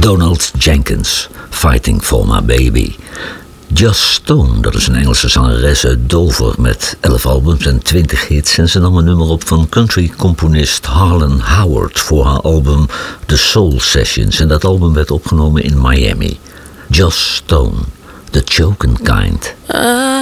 Donald Jenkins, Fighting for My Baby. Joss Stone, dat is een Engelse zangeres uit Dover met 11 albums en 20 hits. En ze nam een nummer op van country-componist Harlan Howard voor haar album The Soul Sessions. En dat album werd opgenomen in Miami. Joss Stone, The Chosen Kind.